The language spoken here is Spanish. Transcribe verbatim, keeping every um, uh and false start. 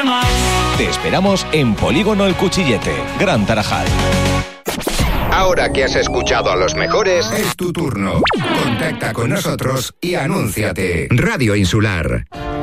más. Te esperamos en Polígono El Cuchillete, Gran Tarajal. Ahora que has escuchado a los mejores, es tu turno. Contacta con nosotros y anúnciate. Radio Insular.